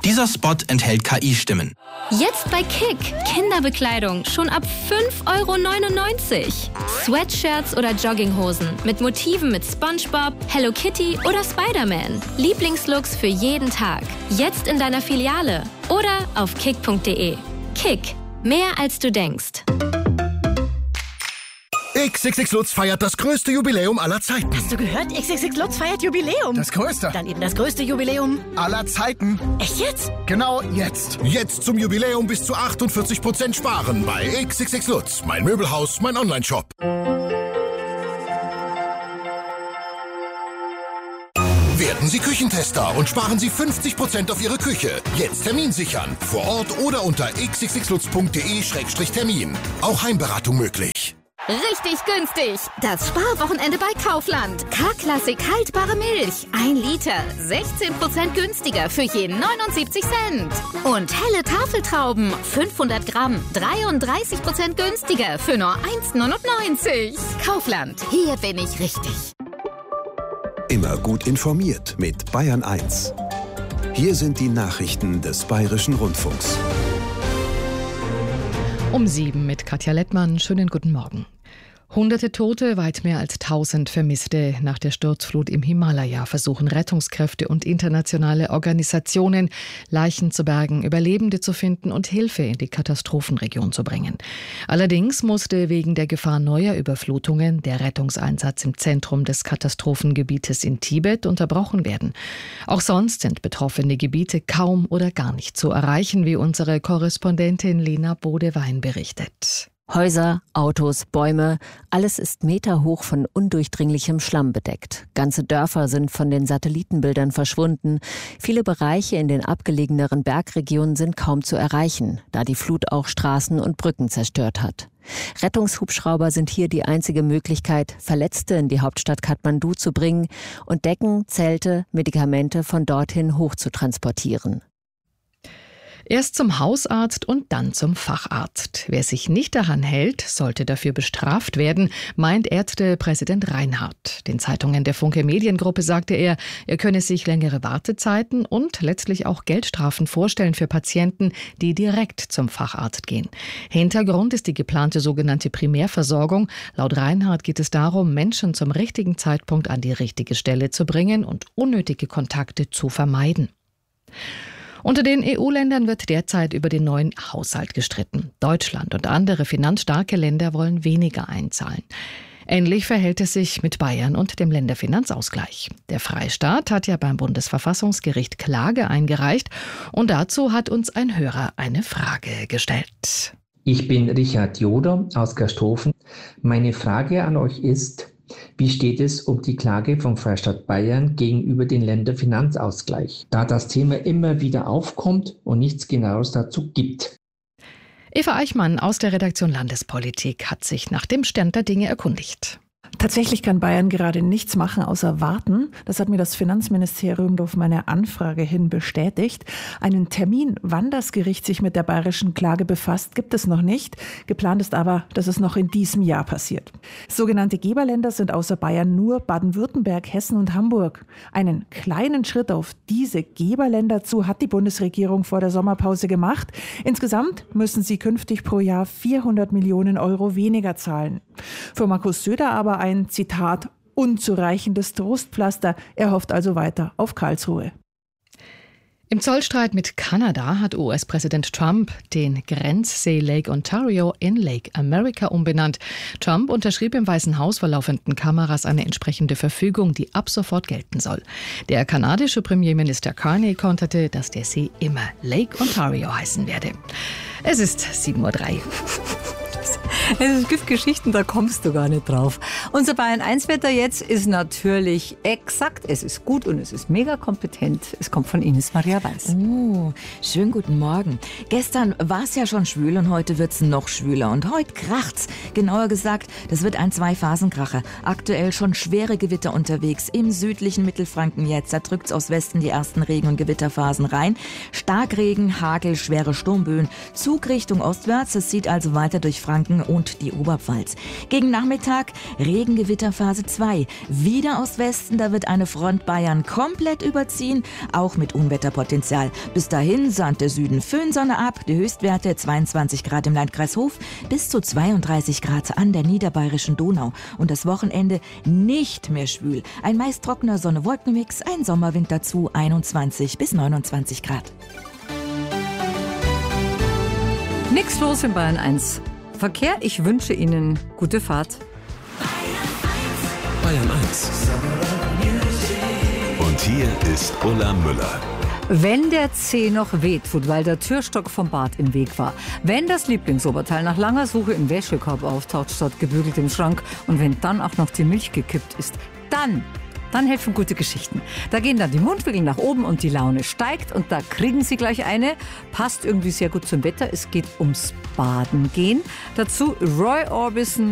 Dieser Spot enthält KI-Stimmen. Jetzt bei Kick. Kinderbekleidung schon ab 5,99 €. Sweatshirts oder Jogginghosen mit Motiven mit SpongeBob, Hello Kitty oder Spider-Man. Lieblingslooks für jeden Tag. Jetzt in deiner Filiale oder auf kick.de. Kick. Mehr als du denkst. XXX Lutz feiert das größte Jubiläum aller Zeiten. Hast du gehört? XXX Lutz feiert Jubiläum. Das größte. Dann eben das größte Jubiläum aller Zeiten. Echt jetzt? Genau jetzt. Jetzt zum Jubiläum bis zu 48% sparen bei XXX Lutz. Mein Möbelhaus, mein Onlineshop. Werden Sie Küchentester und sparen Sie 50% auf Ihre Küche. Jetzt Termin sichern. Vor Ort oder unter xxxlutz.de/termin. Auch Heimberatung möglich. Richtig günstig. Das Sparwochenende bei Kaufland. K-Klassik haltbare Milch. 1 Liter. 16% günstiger für je 79 Cent. Und helle Tafeltrauben. 500 Gramm. 33% günstiger für nur 1,99 €. Kaufland. Hier bin ich richtig. Immer gut informiert mit Bayern 1. Hier sind die Nachrichten des Bayerischen Rundfunks. Um 7 mit Katja Lettmann. Schönen guten Morgen. Hunderte Tote, weit mehr als 1000 Vermisste. Nach der Sturzflut im Himalaya versuchen Rettungskräfte und internationale Organisationen, Leichen zu bergen, Überlebende zu finden und Hilfe in die Katastrophenregion zu bringen. Allerdings musste wegen der Gefahr neuer Überflutungen der Rettungseinsatz im Zentrum des Katastrophengebietes in Tibet unterbrochen werden. Auch sonst sind betroffene Gebiete kaum oder gar nicht zu erreichen, wie unsere Korrespondentin Lena Bodewein berichtet. Häuser, Autos, Bäume, alles ist meterhoch von undurchdringlichem Schlamm bedeckt. Ganze Dörfer sind von den Satellitenbildern verschwunden. Viele Bereiche in den abgelegeneren Bergregionen sind kaum zu erreichen, da die Flut auch Straßen und Brücken zerstört hat. Rettungshubschrauber sind hier die einzige Möglichkeit, Verletzte in die Hauptstadt Kathmandu zu bringen und Decken, Zelte, Medikamente von dorthin hoch zu transportieren. Erst zum Hausarzt und dann zum Facharzt. Wer sich nicht daran hält, sollte dafür bestraft werden, meint Ärztepräsident Reinhardt. Den Zeitungen der Funke Mediengruppe sagte er könne sich längere Wartezeiten und letztlich auch Geldstrafen vorstellen für Patienten, die direkt zum Facharzt gehen. Hintergrund ist die geplante sogenannte Primärversorgung. Laut Reinhardt geht es darum, Menschen zum richtigen Zeitpunkt an die richtige Stelle zu bringen und unnötige Kontakte zu vermeiden. Unter den EU-Ländern wird derzeit über den neuen Haushalt gestritten. Deutschland und andere finanzstarke Länder wollen weniger einzahlen. Ähnlich verhält es sich mit Bayern und dem Länderfinanzausgleich. Der Freistaat hat ja beim Bundesverfassungsgericht Klage eingereicht und dazu hat uns ein Hörer eine Frage gestellt. Ich bin Richard Joder aus Gersthofen. Meine Frage an euch ist: Wie steht es um die Klage vom Freistaat Bayern gegenüber dem Länderfinanzausgleich, da das Thema immer wieder aufkommt und nichts Genaues dazu gibt? Eva Eichmann aus der Redaktion Landespolitik hat sich nach dem Stand der Dinge erkundigt. Tatsächlich kann Bayern gerade nichts machen, außer warten. Das hat mir das Finanzministerium auf meine Anfrage hin bestätigt. Einen Termin, wann das Gericht sich mit der bayerischen Klage befasst, gibt es noch nicht. Geplant ist aber, dass es noch in diesem Jahr passiert. Sogenannte Geberländer sind außer Bayern nur Baden-Württemberg, Hessen und Hamburg. Einen kleinen Schritt auf diese Geberländer zu hat die Bundesregierung vor der Sommerpause gemacht. Insgesamt müssen sie künftig pro Jahr 400 Millionen € weniger zahlen. Für Markus Söder aber ein, Zitat, unzureichendes Trostpflaster. Er hofft also weiter auf Karlsruhe. Im Zollstreit mit Kanada hat US-Präsident Trump den Grenzsee Lake Ontario in Lake America umbenannt. Trump unterschrieb im Weißen Haus vor laufenden Kameras eine entsprechende Verfügung, die ab sofort gelten soll. Der kanadische Premierminister Carney konterte, dass der See immer Lake Ontario heißen werde. Es ist 7:03 Uhr. Es gibt Geschichten, da kommst du gar nicht drauf. Unser Bayern 1-Wetter jetzt ist natürlich exakt, es ist gut und es ist mega kompetent. Es kommt von Ines Maria Weiß. Oh, schönen guten Morgen. Gestern war es ja schon schwül und heute wird es noch schwüler. Und heute kracht's. Genauer gesagt, das wird ein Zwei-Phasen-Kracher. Aktuell schon schwere Gewitter unterwegs. Im südlichen Mittelfranken jetzt. Da drückt's aus Westen die ersten Regen- und Gewitterphasen rein. Starkregen, Hagel, schwere Sturmböen. Zug Richtung ostwärts. Es zieht also weiter durch Franken und die Oberpfalz. Gegen Nachmittag Regengewitter Phase 2. Wieder aus Westen, da wird eine Front Bayern komplett überziehen, auch mit Unwetterpotenzial. Bis dahin sahnt der Süden Föhnsonne ab, die Höchstwerte 22 Grad im Landkreis Hof bis zu 32 Grad an der niederbayerischen Donau. Und das Wochenende nicht mehr schwül. Ein meist trockener Sonne-Wolken-Mix, ein Sommerwind dazu, 21 bis 29 Grad. Nix los in Bayern 1. Verkehr, ich wünsche Ihnen gute Fahrt. Bayern 1. Und hier ist Ulla Müller. Wenn der Zeh noch wehtut, weil der Türstock vom Bad im Weg war, wenn das Lieblingsoberteil nach langer Suche im Wäschekorb auftaucht statt gebügelt im Schrank und wenn dann auch noch die Milch gekippt ist, dann helfen gute Geschichten. Da gehen dann die Mundwinkel nach oben und die Laune steigt und da kriegen Sie gleich eine. Passt irgendwie sehr gut zum Wetter. Es geht ums Baden gehen. Dazu Roy Orbison